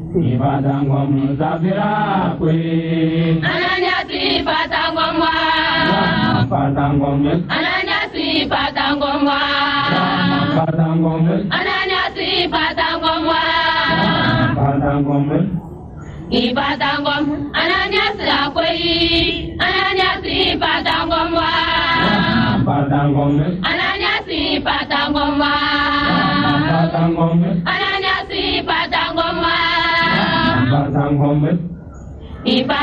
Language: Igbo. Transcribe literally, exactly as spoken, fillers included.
Ibatangom Zafira Kwe Ananyasi patangomwa Patangom Ananyasi patangomwa Patangom Ananyasi patangomwa Patangom Ipatangom Ananyasi akwai Ananyasi patangomwa Patangom Ananyasi patangomwa Patangom Ananyasi patangomwa Patangom Ipa